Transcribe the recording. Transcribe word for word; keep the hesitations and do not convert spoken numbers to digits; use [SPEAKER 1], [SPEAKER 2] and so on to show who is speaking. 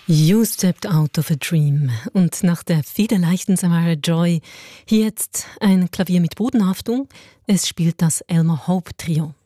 [SPEAKER 1] You Stepped Out of a Dream. Und nach der federleichten Samara Joy hier jetzt ein Klavier mit Bodenhaftung. Es spielt das Elmer Hope Trio.